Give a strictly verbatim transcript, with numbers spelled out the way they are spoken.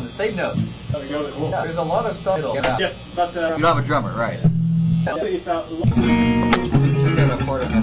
the same notes. There goes. Cool. Yeah, there's a lot of stuff. Yes, but uh, you don't have a drummer, right? It's a. Check out a part of